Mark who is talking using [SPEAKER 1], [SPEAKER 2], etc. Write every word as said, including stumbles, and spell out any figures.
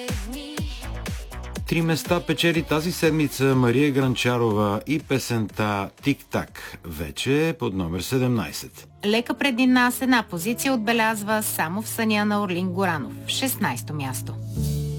[SPEAKER 1] Три места печели тази седмица Мария Гранчарова и песента «Тик-так» вече под номер седемнайсет.
[SPEAKER 2] Лека преди нас една позиция отбелязва само в съня на Орлин Горанов. шестнайсето място.